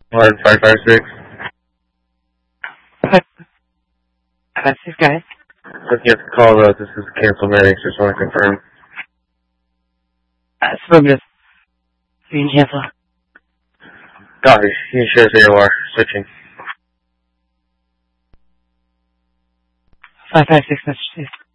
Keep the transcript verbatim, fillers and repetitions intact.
One five five six. Five, five, six, guys. Looking at the call though, this is cancel medics, just want to confirm. Uh, affirmative. Being cancel. Copy. You can share where you are. Switching. Five, five, six, message safe.